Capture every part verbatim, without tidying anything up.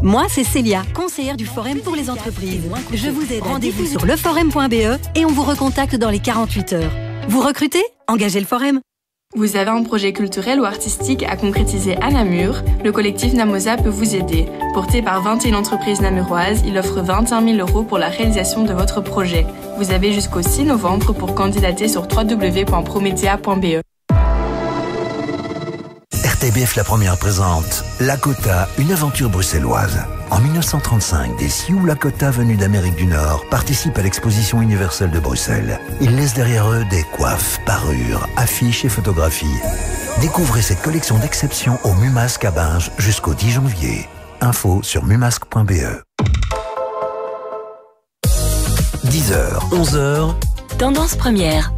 Moi, c'est Célia, conseillère du Forum pour les entreprises. Je vous aide. Rendez-vous sur leforum point b e et on vous recontacte dans les quarante-huit heures. Vous recrutez? Engagez le Forum. Vous avez un projet culturel ou artistique à concrétiser à Namur? Le collectif Namosa peut vous aider. Porté par vingt et une entreprises namuroises, il offre vingt et un mille euros pour la réalisation de votre projet. Vous avez jusqu'au six novembre pour candidater sur w w w point prometea point b e. R T B F La Première présente Lakota, une aventure bruxelloise. En mille neuf cent trente-cinq, des Sioux Lakota venus d'Amérique du Nord participent à l'exposition universelle de Bruxelles. Ils laissent derrière eux des coiffes, parures, affiches et photographies. Découvrez cette collection d'exception au Mumasque à Binge jusqu'au dix janvier. Info sur mumasque point b e. dix heures, onze heures. Tendance première.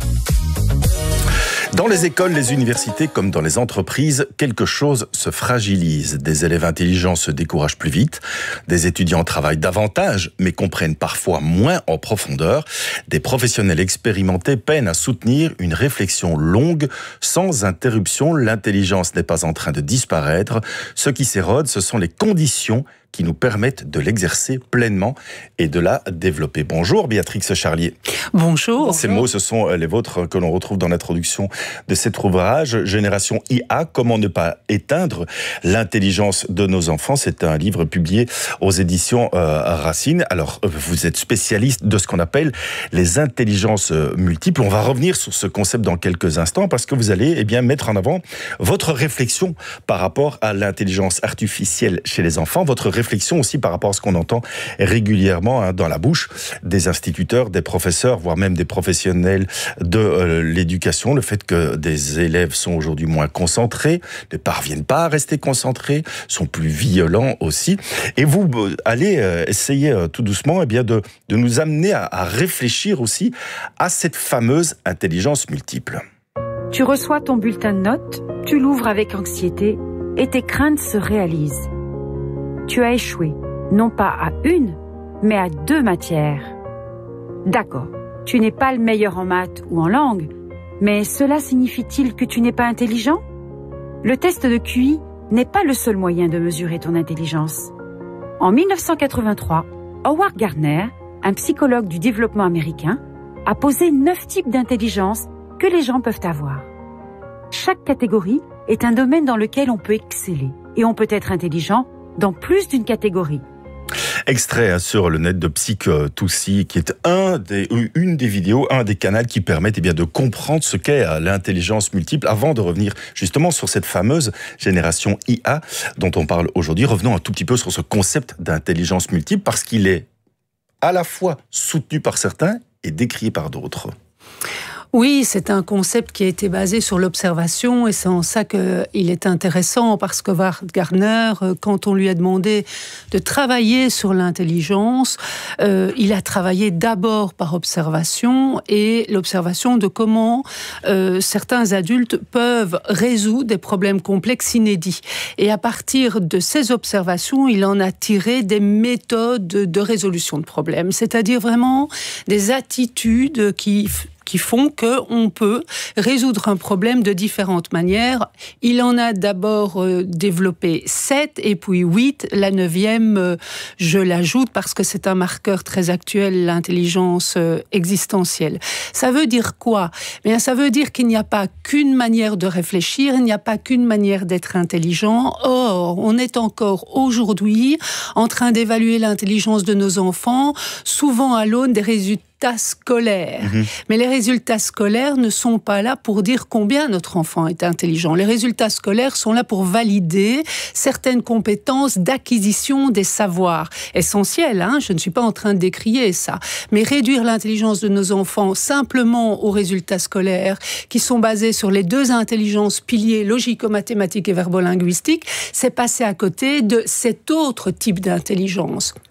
Dans les écoles, les universités comme dans les entreprises, quelque chose se fragilise. Des élèves intelligents se découragent plus vite, des étudiants travaillent davantage mais comprennent parfois moins en profondeur. Des professionnels expérimentés peinent à soutenir une réflexion longue sans interruption. L'intelligence n'est pas en train de disparaître. Ce qui s'érode, ce sont les conditions qui nous permettent de l'exercer pleinement et de la développer. Bonjour Béatrix Charlier. Bonjour. Ces mots, ce sont les vôtres que l'on retrouve dans l'introduction de cet ouvrage, Génération I A, comment ne pas éteindre l'intelligence de nos enfants. C'est un livre publié aux éditions euh, Racine. Alors, vous êtes spécialiste de ce qu'on appelle les intelligences multiples. On va revenir sur ce concept dans quelques instants parce que vous allez eh bien, mettre en avant votre réflexion par rapport à l'intelligence artificielle chez les enfants, votre réflexion aussi par rapport à ce qu'on entend régulièrement hein, dans la bouche des instituteurs, des professeurs, voire même des professionnels de euh, l'éducation. Le fait que des élèves sont aujourd'hui moins concentrés, ne parviennent pas à rester concentrés, sont plus violents aussi. Et vous euh, allez euh, essayer euh, tout doucement eh bien, de, de nous amener à, à réfléchir aussi à cette fameuse intelligence multiple. Tu reçois ton bulletin de notes, tu l'ouvres avec anxiété et tes craintes se réalisent. Tu as échoué, non pas à une, mais à deux matières. D'accord, tu n'es pas le meilleur en maths ou en langue, mais cela signifie-t-il que tu n'es pas intelligent? Le test de Q I n'est pas le seul moyen de mesurer ton intelligence. En mille neuf cent quatre-vingt-trois, Howard Gardner, un psychologue du développement américain, a posé neuf types d'intelligence que les gens peuvent avoir. Chaque catégorie est un domaine dans lequel on peut exceller et on peut être intelligent dans plus d'une catégorie. Extrait sur le net de Psych deux C, qui est un des, une des vidéos, un des canaux qui permettent eh bien, de comprendre ce qu'est l'intelligence multiple. Avant de revenir justement sur cette fameuse génération I A dont on parle aujourd'hui, revenons un tout petit peu sur ce concept d'intelligence multiple parce qu'il est à la fois soutenu par certains et décrié par d'autres. Oui, c'est un concept qui a été basé sur l'observation et c'est en ça qu'il est intéressant parce que Howard Gardner, quand on lui a demandé de travailler sur l'intelligence, euh, il a travaillé d'abord par observation et l'observation de comment euh, certains adultes peuvent résoudre des problèmes complexes inédits. Et à partir de ces observations, il en a tiré des méthodes de résolution de problèmes, c'est-à-dire vraiment des attitudes qui qui font qu'on peut résoudre un problème de différentes manières. Il en a d'abord euh, développé sept, et puis huit. La neuvième, euh, je l'ajoute parce que c'est un marqueur très actuel, l'intelligence euh, existentielle. Ça veut dire quoi ? Bien, ça veut dire qu'il n'y a pas qu'une manière de réfléchir, il n'y a pas qu'une manière d'être intelligent. Or, on est encore aujourd'hui en train d'évaluer l'intelligence de nos enfants, souvent à l'aune des résultats scolaires. Mmh. Mais les résultats scolaires ne sont pas là pour dire combien notre enfant est intelligent. Les résultats scolaires sont là pour valider certaines compétences d'acquisition des savoirs. Essentiels, hein, je ne suis pas en train de décrier ça. Mais réduire l'intelligence de nos enfants simplement aux résultats scolaires qui sont basés sur les deux intelligences piliers logico-mathématiques et verbo-linguistiques, c'est passer à côté de cet autre type d'intelligence.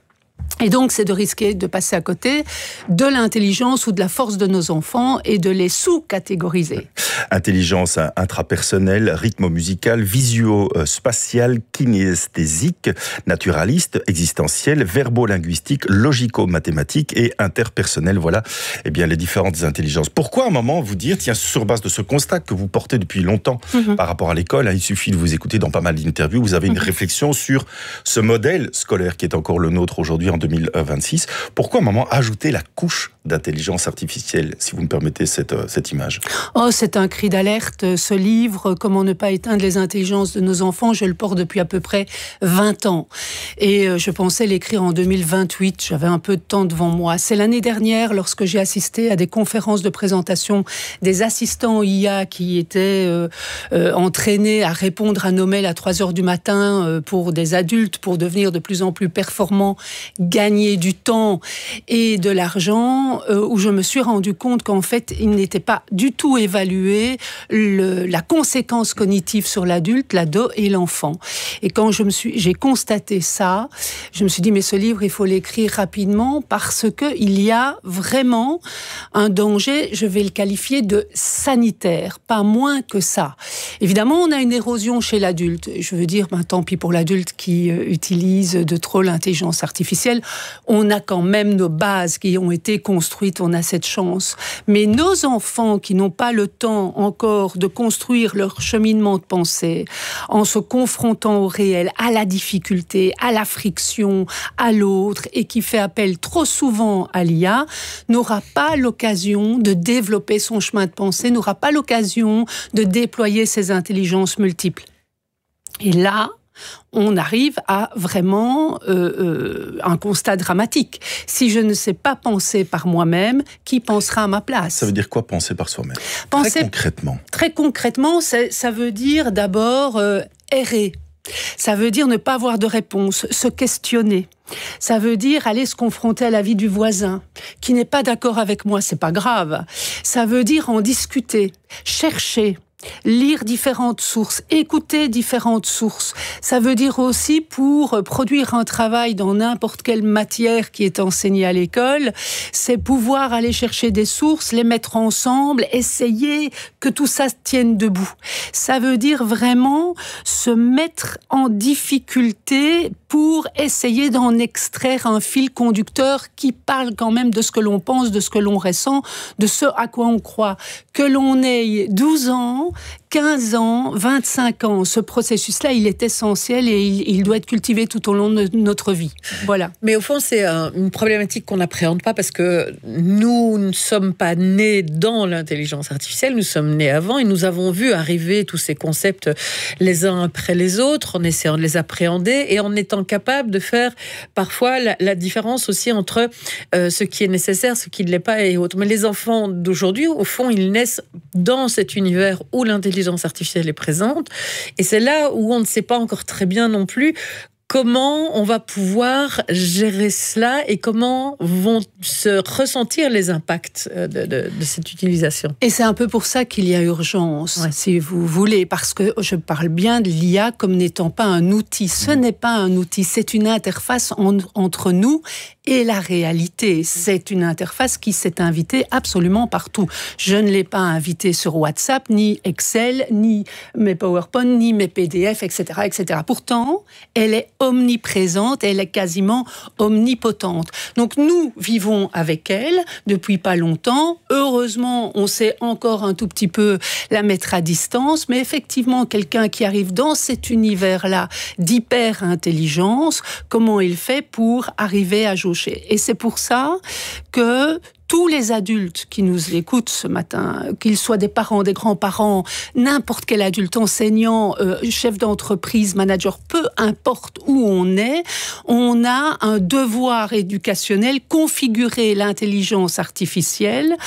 Et donc, c'est de risquer de passer à côté de l'intelligence ou de la force de nos enfants et de les sous-catégoriser. Intelligence intrapersonnelle, rythme musical, visio-spatial, kinesthésique, naturaliste, existentielle, verbo-linguistique, logico-mathématique et interpersonnelle. Voilà, eh bien, les différentes intelligences. Pourquoi à un moment vous dire, tiens, sur base de ce constat que vous portez depuis longtemps mm-hmm. par rapport à l'école, hein, il suffit de vous écouter dans pas mal d'interviews, vous avez une mm-hmm. réflexion sur ce modèle scolaire qui est encore le nôtre aujourd'hui en deux mille vingt-six. Pourquoi, à un moment, ajouter la couche d'intelligence artificielle, si vous me permettez cette, cette image? Oh, c'est un cri d'alerte. Ce livre, Comment ne pas éteindre les intelligences de nos enfants, je le porte depuis à peu près vingt ans. Et je pensais l'écrire en deux mille vingt-huit. J'avais un peu de temps devant moi. C'est l'année dernière, lorsque j'ai assisté à des conférences de présentation des assistants I A qui étaient euh, euh, entraînés à répondre à nos mails à trois heures du matin euh, pour des adultes, pour devenir de plus en plus performants, gagner du temps et de l'argent, euh, où je me suis rendu compte qu'en fait, il n'était pas du tout évalué le, la conséquence cognitive sur l'adulte, l'ado et l'enfant. Et quand je me suis, j'ai constaté ça, je me suis dit, mais ce livre, il faut l'écrire rapidement parce qu'il y a vraiment un danger, je vais le qualifier de sanitaire, pas moins que ça. Évidemment, on a une érosion chez l'adulte. Je veux dire, ben, tant pis pour l'adulte qui euh, utilise de trop l'intelligence artificielle. On a quand même nos bases qui ont été construites, on a cette chance. Mais nos enfants qui n'ont pas le temps encore de construire leur cheminement de pensée en se confrontant au réel, à la difficulté, à la friction, à l'autre, et qui fait appel trop souvent à l'I A, n'aura pas l'occasion de développer son chemin de pensée, n'aura pas l'occasion de déployer ses intelligences multiples. Et là, on arrive à vraiment euh, euh, un constat dramatique. Si je ne sais pas penser par moi-même, qui pensera à ma place? Ça veut dire quoi, penser par soi-même? Penser, Très concrètement. Très concrètement, ça veut dire d'abord euh, errer. Ça veut dire ne pas avoir de réponse, se questionner. Ça veut dire aller se confronter à la vie du voisin, qui n'est pas d'accord avec moi, c'est pas grave. Ça veut dire en discuter, chercher, lire différentes sources, écouter différentes sources. Ça veut dire aussi, pour produire un travail dans n'importe quelle matière qui est enseignée à l'école, c'est pouvoir aller chercher des sources, les mettre ensemble, essayer que tout ça tienne debout. Ça veut dire vraiment se mettre en difficulté pour essayer d'en extraire un fil conducteur qui parle quand même de ce que l'on pense, de ce que l'on ressent, de ce à quoi on croit. Que l'on ait douze ans, quinze ans, vingt-cinq ans, ce processus-là, il est essentiel et il, il doit être cultivé tout au long de notre vie. Voilà. Mais au fond, c'est un, une problématique qu'on n'appréhende pas parce que nous ne sommes pas nés dans l'intelligence artificielle, nous sommes nés avant et nous avons vu arriver tous ces concepts les uns après les autres en essayant de les appréhender et en étant capable de faire parfois la, la différence aussi entre euh, ce qui est nécessaire, ce qui ne l'est pas et autres. Mais les enfants d'aujourd'hui, au fond, ils naissent dans cet univers où l'intelligence artificielle est présente. Et c'est là où on ne sait pas encore très bien non plus comment on va pouvoir gérer cela et comment vont se ressentir les impacts de, de, de cette utilisation. Et c'est un peu pour ça qu'il y a urgence, ouais. si vous voulez, parce que je parle bien de l'I A comme n'étant pas un outil. Ce mmh. n'est pas un outil, c'est une interface en, entre nous et la réalité. C'est une interface qui s'est invitée absolument partout. Je ne l'ai pas invitée sur WhatsApp, ni Excel, ni mes PowerPoint, ni mes P D F, et cetera, et cetera. Pourtant, elle est omniprésente, elle est quasiment omnipotente. Donc nous vivons avec elle depuis pas longtemps. Heureusement, on sait encore un tout petit peu la mettre à distance, mais effectivement, quelqu'un qui arrive dans cet univers-là d'hyper-intelligence, comment il fait pour arriver à jauger? Et c'est pour ça que tous les adultes qui nous écoutent ce matin, qu'ils soient des parents, des grands-parents, n'importe quel adulte, enseignant, euh, chef d'entreprise, manager, peu importe où on est, on a un devoir éducationnel, configurer l'intelligence artificielle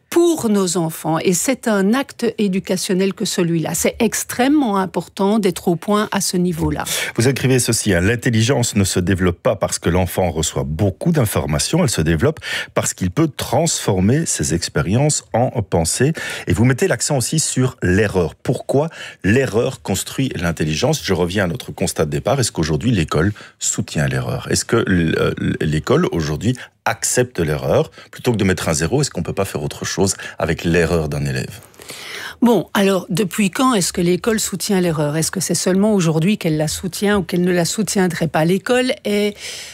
pour nos enfants. Et c'est un acte éducationnel que celui-là. C'est extrêmement important d'être au point à ce niveau-là. Vous écrivez ceci, hein, l'intelligence ne se développe pas parce que l'enfant reçoit beaucoup d'informations, elle se développe parce qu'il peut transformer ses expériences en pensée. Et vous mettez l'accent aussi sur l'erreur. Pourquoi l'erreur construit l'intelligence? Je reviens à notre constat de départ. Est-ce qu'aujourd'hui l'école soutient l'erreur? Est-ce que l'école aujourd'hui accepte l'erreur plutôt que de mettre un zéro? Est-ce qu'on ne peut pas faire autre chose avec l'erreur d'un élève? Bon, alors, depuis quand est-ce que l'école soutient l'erreur? Est-ce que c'est seulement aujourd'hui qu'elle la soutient ou qu'elle ne la soutiendrait pas? L'école est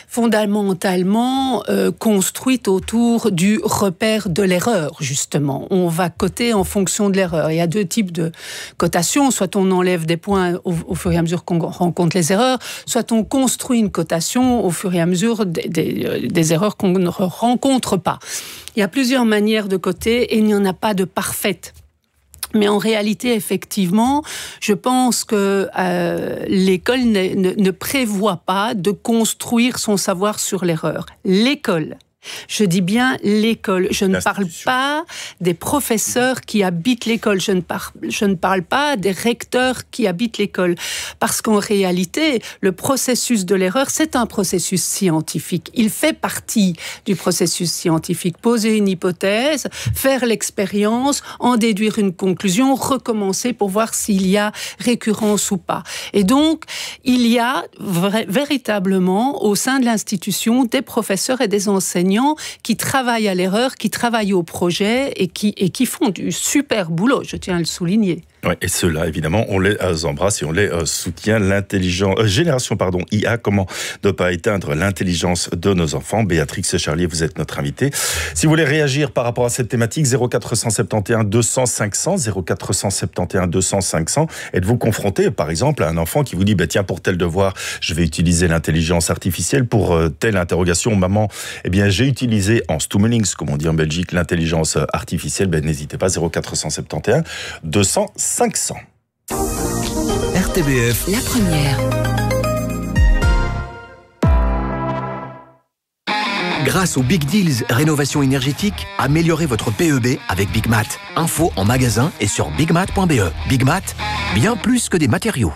fondamentalement euh, construite autour du repère de l'erreur, justement. On va coter en fonction de l'erreur. Il y a deux types de cotations. Soit on enlève des points au, au fur et à mesure qu'on rencontre les erreurs, soit on construit une cotation au fur et à mesure des, des, des erreurs qu'on ne rencontre pas. Il y a plusieurs manières de coter et il n'y en a pas de parfaite. Mais en réalité, effectivement, je pense que euh, l'école ne, ne, ne prévoit pas de construire son savoir sur l'erreur. L'école, je dis bien l'école. Je ne parle pas des professeurs qui habitent l'école. Je ne, par, je ne parle pas des recteurs qui habitent l'école. Parce qu'en réalité, le processus de l'erreur, c'est un processus scientifique. Il fait partie du processus scientifique. Poser une hypothèse, faire l'expérience, en déduire une conclusion, recommencer pour voir s'il y a récurrence ou pas. Et donc, il y a vra- véritablement, au sein de l'institution, des professeurs et des enseignants qui travaillent à l'erreur, qui travaillent au projet et qui, et qui font du super boulot, je tiens à le souligner. Oui, et ceux-là, évidemment, on les embrasse et on les soutient. L'intelligence, euh, génération, pardon, I A, comment ne pas éteindre l'intelligence de nos enfants? Béatrix Charlier, vous êtes notre invitée. Si vous voulez réagir par rapport à cette thématique, zéro quatre cent soixante-onze deux cents cinq cents, zéro quatre cent soixante-onze deux cents cinq cents. Êtes-vous confronté, par exemple, à un enfant qui vous dit, bah, tiens, pour tel devoir, je vais utiliser l'intelligence artificielle, pour euh, telle interrogation, maman, eh bien, j'ai utilisé en Stummelings, comme on dit en Belgique, l'intelligence artificielle. Ben, n'hésitez pas, zéro quatre cent soixante-onze deux cents cinq cents. R T B F, La première. Grâce aux Big Deals Rénovation énergétique, améliorez votre P E B avec Big Mat. Info en magasin et sur big mat point b e. Big Mat, bien plus que des matériaux.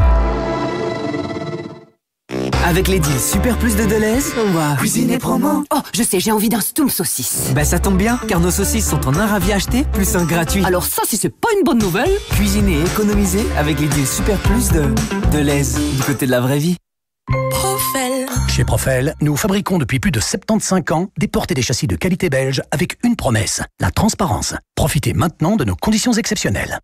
Avec les deals Super Plus de Deleuze, on va cuisiner promo. Oh, je sais, j'ai envie d'un Stum saucisse. Bah ça tombe bien, car nos saucisses sont en un ravi acheté, plus un gratuit. Alors ça, si c'est pas une bonne nouvelle. Cuisiner et économiser avec les deals Super Plus de Deleuze, du côté de la vraie vie. Profel. Chez Profel, nous fabriquons depuis plus de soixante-quinze ans des portes et des châssis de qualité belge avec une promesse, la transparence. Profitez maintenant de nos conditions exceptionnelles.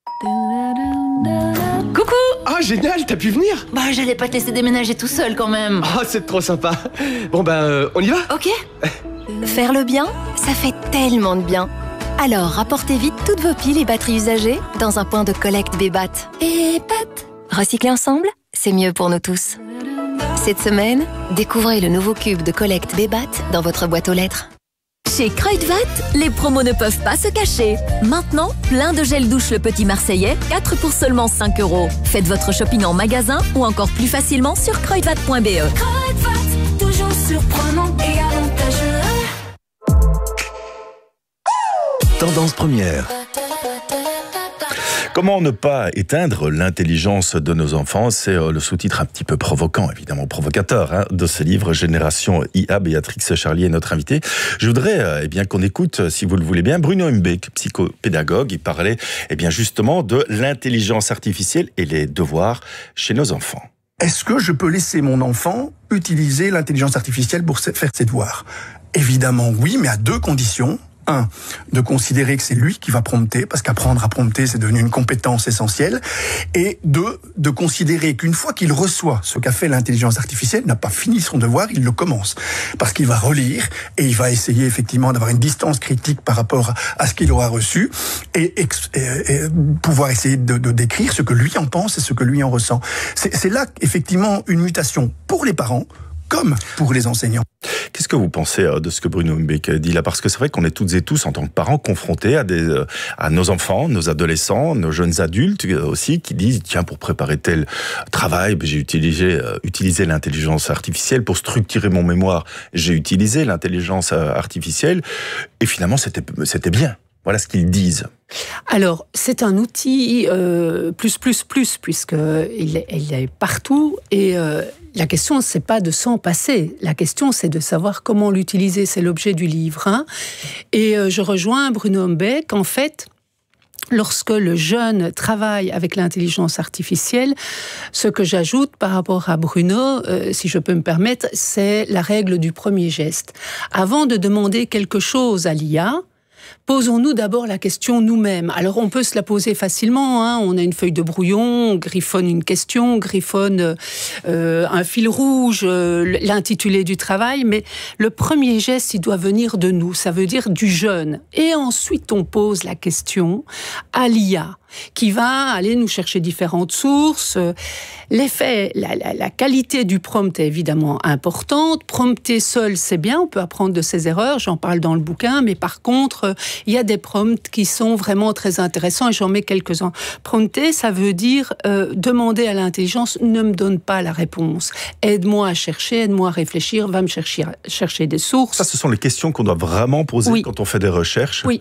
Coucou! Ah, génial, t'as pu venir? Bah, j'allais pas te laisser déménager tout seul quand même. Ah, c'est trop sympa. Bon, ben, euh, on y va? Ok. Faire le bien, ça fait tellement de bien. Alors, rapportez vite toutes vos piles et batteries usagées dans un point de collecte Bébat. Et pat! Recycler ensemble, c'est mieux pour nous tous. Cette semaine, découvrez le nouveau cube de collecte Bébat dans votre boîte aux lettres. Chez Kruidvat, les promos ne peuvent pas se cacher. Maintenant, plein de gel douche Le Petit Marseillais, quatre pour seulement cinq euros. Faites votre shopping en magasin ou encore plus facilement sur kruidvat point b e. Kruidvat, toujours surprenant et avantageux. Tendance première. Comment ne pas éteindre l'intelligence de nos enfants? C'est le sous-titre un petit peu provoquant, évidemment provocateur, hein, de ce livre Génération I A. Béatrix Charlier est notre invitée. Je voudrais eh bien qu'on écoute, si vous le voulez bien, Bruno Humbeek, psychopédagogue. Il parlait eh bien justement de l'intelligence artificielle et les devoirs chez nos enfants. Est-ce que je peux laisser mon enfant utiliser l'intelligence artificielle pour faire ses devoirs? Évidemment oui, mais à deux conditions. Un, de considérer que c'est lui qui va prompter, parce qu'apprendre à prompter, c'est devenu une compétence essentielle. Et deux, de considérer qu'une fois qu'il reçoit ce qu'a fait l'intelligence artificielle, n'a pas fini son devoir, il le commence. Parce qu'il va relire et il va essayer effectivement d'avoir une distance critique par rapport à ce qu'il aura reçu et, et, et pouvoir essayer de, de décrire ce que lui en pense et ce que lui en ressent. C'est, c'est là effectivement une mutation pour les parents, comme pour les enseignants. Qu'est-ce que vous pensez de ce que Bruno Humbeek dit là? Parce que c'est vrai qu'on est toutes et tous, en tant que parents, confrontés à, des, à nos enfants, nos adolescents, nos jeunes adultes aussi, qui disent, tiens, pour préparer tel travail, j'ai utilisé, euh, utilisé l'intelligence artificielle pour structurer mon mémoire. J'ai utilisé l'intelligence artificielle et finalement, c'était, c'était bien. Voilà ce qu'ils disent. Alors, c'est un outil euh, plus, plus, plus, puisqu'il est, il est partout. Et euh, la question, c'est pas de s'en passer. La question, c'est de savoir comment l'utiliser. C'est l'objet du livre. Hein. Et euh, je rejoins Bruno Hombeck. En fait, lorsque le jeune travaille avec l'intelligence artificielle, ce que j'ajoute par rapport à Bruno, euh, si je peux me permettre, c'est la règle du premier geste. Avant de demander quelque chose à l'I A, posons-nous d'abord la question nous-mêmes. Alors, on peut se la poser facilement. Hein. On a une feuille de brouillon, on griffonne une question, on griffonne euh, un fil rouge, euh, l'intitulé du travail. Mais le premier geste, il doit venir de nous. Ça veut dire du jeune. Et ensuite, on pose la question à l'I A, qui va aller nous chercher différentes sources. L'effet, la, la, la qualité du prompt est évidemment importante. Prompter seul, c'est bien, on peut apprendre de ses erreurs, j'en parle dans le bouquin, mais par contre, il y a des prompts qui sont vraiment très intéressants et j'en mets quelques-uns. Prompter, ça veut dire euh, demander à l'intelligence, ne me donne pas la réponse. Aide-moi à chercher, aide-moi à réfléchir, va me chercher, chercher des sources. Ça, ce sont les questions qu'on doit vraiment poser oui. quand on fait des recherches. Oui.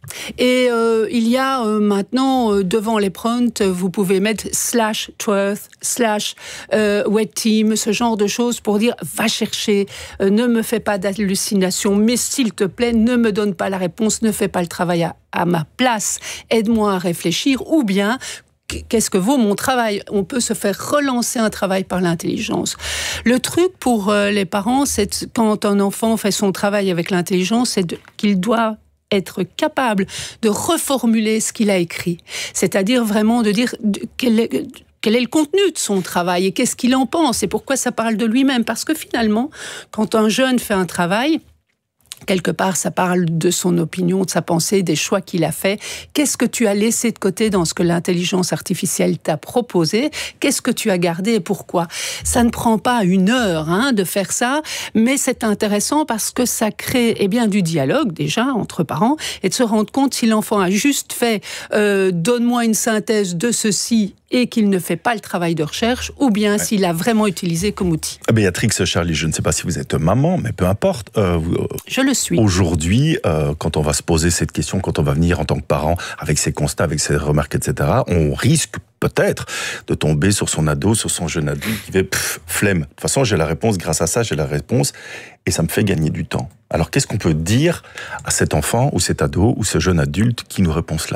Et euh, il y a euh, maintenant, euh, devant les prompts, vous pouvez mettre slash truth, slash euh, web team, ce genre de choses pour dire, va chercher, euh, ne me fais pas d'hallucinations, mais s'il te plaît, ne me donne pas la réponse, ne fais pas le travail à, à ma place, aide-moi à réfléchir, ou bien, qu'est-ce que vaut mon travail ? On peut se faire relancer un travail par l'intelligence. Le truc pour euh, les parents, c'est quand un enfant fait son travail avec l'intelligence, c'est de, qu'il doit être capable de reformuler ce qu'il a écrit. C'est-à-dire vraiment de dire quel est, quel est le contenu de son travail et qu'est-ce qu'il en pense et pourquoi ça parle de lui-même. Parce que finalement, quand un jeune fait un travail, quelque part, ça parle de son opinion, de sa pensée, des choix qu'il a fait. Qu'est-ce que tu as laissé de côté dans ce que l'intelligence artificielle t'a proposé ? Qu'est-ce que tu as gardé et pourquoi ? Ça ne prend pas une heure hein, de faire ça, mais c'est intéressant parce que ça crée eh bien, du dialogue, déjà, entre parents, et de se rendre compte si l'enfant a juste fait euh, « donne-moi une synthèse de ceci » et qu'il ne fait pas le travail de recherche, ou bien ouais. s'il l'a vraiment utilisé comme outil. Béatrix, Charlie, je ne sais pas si vous êtes maman, mais peu importe. Euh, vous, je le suis. Aujourd'hui, euh, quand on va se poser cette question, quand on va venir en tant que parent, avec ses constats, avec ses remarques, et cetera, on risque peut-être de tomber sur son ado, sur son jeune adulte qui fait pff, flemme. De toute façon, j'ai la réponse, grâce à ça, j'ai la réponse, et ça me fait gagner du temps. Alors, qu'est-ce qu'on peut dire à cet enfant, ou cet ado, ou ce jeune adulte qui nous répond cela ?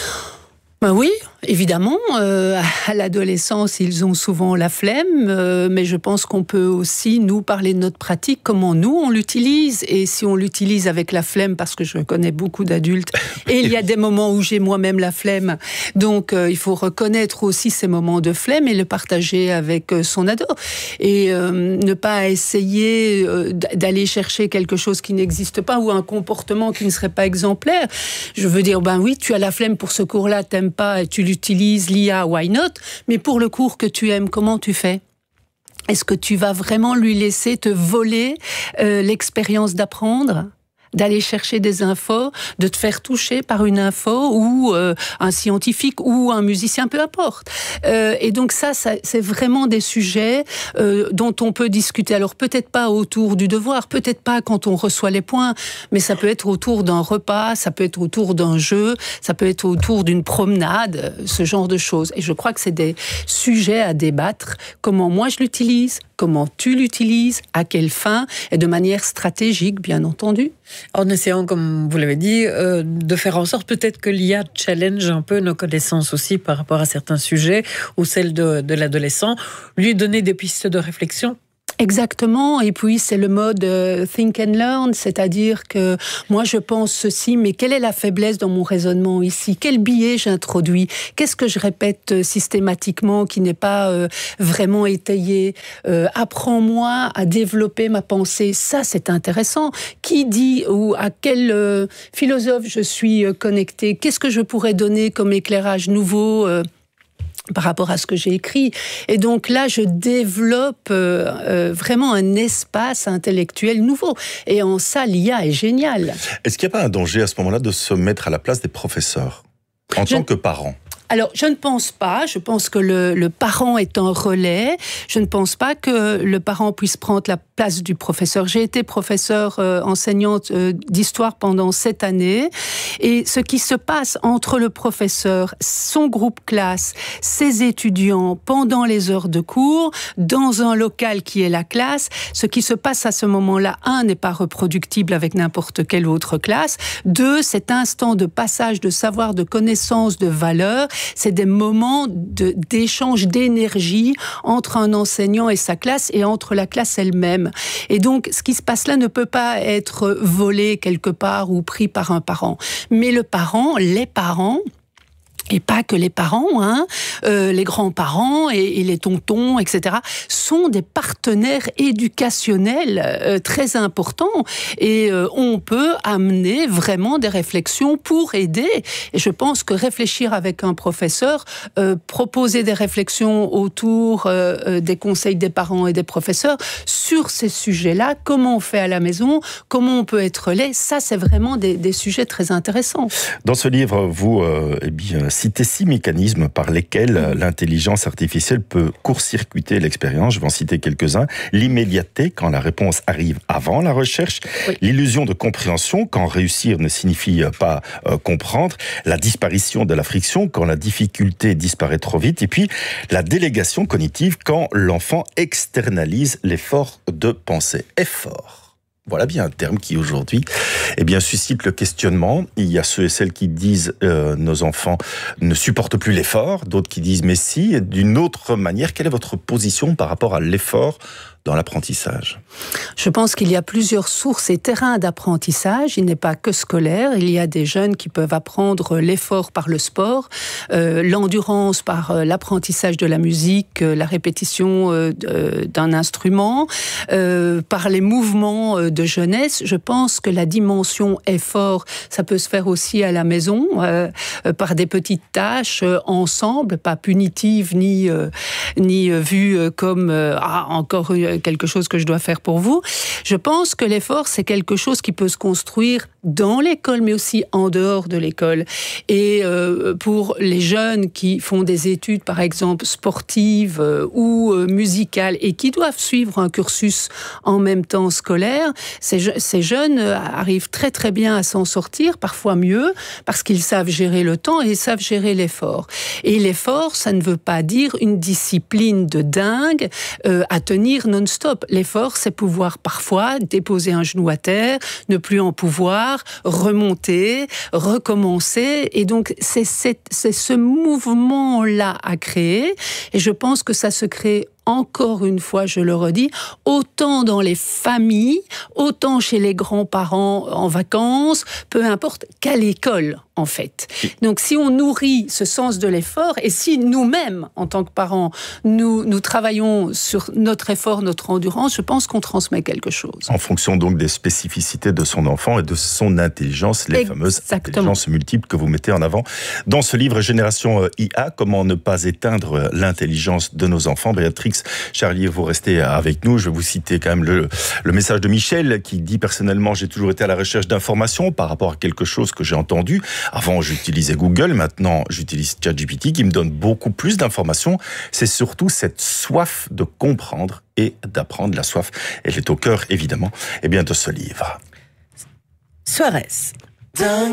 Ben oui, évidemment, euh, à l'adolescence, ils ont souvent la flemme, euh, mais je pense qu'on peut aussi, nous, parler de notre pratique, comment nous, on l'utilise, et si on l'utilise avec la flemme, parce que je connais beaucoup d'adultes, et il y a des moments où j'ai moi-même la flemme, donc euh, il faut reconnaître aussi ces moments de flemme et le partager avec euh, son ado, et euh, ne pas essayer euh, d'aller chercher quelque chose qui n'existe pas, ou un comportement qui ne serait pas exemplaire. Je veux dire, ben oui, tu as la flemme pour ce cours-là, t'aimes pas, tu l'utilises, l'I A, why not ? Mais pour le cours que tu aimes, comment tu fais ? Est-ce que tu vas vraiment lui laisser te voler euh, l'expérience d'apprendre ? D'aller chercher des infos, de te faire toucher par une info ou euh, un scientifique ou un musicien, peu importe. Euh, et donc ça, ça, c'est vraiment des sujets euh, dont on peut discuter. Alors peut-être pas autour du devoir, peut-être pas quand on reçoit les points, mais ça peut être autour d'un repas, ça peut être autour d'un jeu, ça peut être autour d'une promenade, ce genre de choses. Et je crois que c'est des sujets à débattre. Comment moi je l'utilise ? Comment tu l'utilises, à quelle fin, et de manière stratégique, bien entendu. En essayant, comme vous l'avez dit, euh, de faire en sorte peut-être que l'I A challenge un peu nos connaissances aussi par rapport à certains sujets, ou celles de, de l'adolescent, lui donner des pistes de réflexion. Exactement, et puis c'est le mode euh, think and learn, c'est-à-dire que moi je pense ceci, mais quelle est la faiblesse dans mon raisonnement ici ? Quel biais j'introduis ? Qu'est-ce que je répète systématiquement qui n'est pas euh, vraiment étayé ? euh, Apprends-moi à développer ma pensée, ça c'est intéressant. Qui dit ou à quel euh, philosophe je suis euh, connecté ? Qu'est-ce que je pourrais donner comme éclairage nouveau euh, par rapport à ce que j'ai écrit. Et donc là, je développe euh, euh, vraiment un espace intellectuel nouveau. Et en ça, l'I A est géniale. Est-ce qu'il n'y a pas un danger à ce moment-là de se mettre à la place des professeurs, en je... tant que parents ? Alors, je ne pense pas. Je pense que le, le parent est un relais. Je ne pense pas que le parent puisse prendre la place du professeur. J'ai été professeure euh, enseignante euh, d'histoire pendant sept années. Et ce qui se passe entre le professeur, son groupe classe, ses étudiants, pendant les heures de cours, dans un local qui est la classe, ce qui se passe à ce moment-là, un, n'est pas reproductible avec n'importe quelle autre classe. Deux, cet instant de passage de savoir, de connaissance, de valeur, c'est des moments de, d'échange d'énergie entre un enseignant et sa classe et entre la classe elle-même. Et donc, ce qui se passe là ne peut pas être volé quelque part ou pris par un parent. Mais le parent, les parents, et pas que les parents, hein, euh, les grands-parents et, et les tontons, et cetera, sont des partenaires éducationnels euh, très importants. Et euh, on peut amener vraiment des réflexions pour aider. Et je pense que réfléchir avec un professeur, euh, proposer des réflexions autour euh, des conseils des parents et des professeurs sur ces sujets-là, comment on fait à la maison, comment on peut être laid, ça c'est vraiment des, des sujets très intéressants. Dans ce livre, vous euh, eh bien, citez six mécanismes par lesquels mmh. l'intelligence artificielle peut court-circuiter l'expérience. Je vais en citer quelques-uns. L'immédiateté, quand la réponse arrive avant la recherche. Oui. L'illusion de compréhension, quand réussir ne signifie pas euh, comprendre. La disparition de la friction, quand la difficulté disparaît trop vite. Et puis, la délégation cognitive, quand l'enfant externalise l'effort de pensée. Effort. Voilà bien un terme qui aujourd'hui eh bien, suscite le questionnement. Il y a ceux et celles qui disent euh, nos enfants ne supportent plus l'effort, d'autres qui disent mais si. Et d'une autre manière, quelle est votre position par rapport à l'effort dans l'apprentissage? Je pense qu'il y a plusieurs sources et terrains d'apprentissage. Il n'est pas que scolaire. Il y a des jeunes qui peuvent apprendre l'effort par le sport, euh, l'endurance par euh, l'apprentissage de la musique, euh, la répétition euh, d'un instrument, euh, par les mouvements euh, de jeunesse. Je pense que la dimension effort, ça peut se faire aussi à la maison, euh, euh, par des petites tâches euh, ensemble, pas punitives ni, euh, ni euh, vues euh, comme euh, ah, encore une quelque chose que je dois faire pour vous. Je pense que l'effort, c'est quelque chose qui peut se construire dans l'école, mais aussi en dehors de l'école. Et euh, pour les jeunes qui font des études, par exemple, sportives euh, ou euh, musicales, et qui doivent suivre un cursus en même temps scolaire, ces, ces jeunes arrivent très très bien à s'en sortir, parfois mieux, parce qu'ils savent gérer le temps et ils savent gérer l'effort. Et l'effort, ça ne veut pas dire une discipline de dingue euh, à tenir non-stop. L'effort, c'est pouvoir parfois déposer un genou à terre, ne plus en pouvoir, remonter, recommencer. Et donc, c'est, c'est, c'est ce mouvement-là à créer. Et je pense que ça se crée encore une fois, je le redis, autant dans les familles, autant chez les grands-parents en vacances, peu importe, qu'à l'école, en fait. Donc, si on nourrit ce sens de l'effort, et si nous-mêmes, en tant que parents, nous, nous travaillons sur notre effort, notre endurance, je pense qu'on transmet quelque chose. En fonction donc des spécificités de son enfant et de son intelligence, les Exactement. fameuses intelligences multiples que vous mettez en avant dans ce livre Génération I A, comment ne pas éteindre l'intelligence de nos enfants. Béatrix Charlier, vous restez avec nous. Je vais vous citer quand même le, le message de Michel qui dit « Personnellement, j'ai toujours été à la recherche d'informations par rapport à quelque chose que j'ai entendu. Avant, j'utilisais Google. Maintenant, j'utilise ChatGPT qui me donne beaucoup plus d'informations. C'est surtout cette soif de comprendre et d'apprendre. La soif, elle est au cœur, évidemment, eh bien, de ce livre. » Suarez.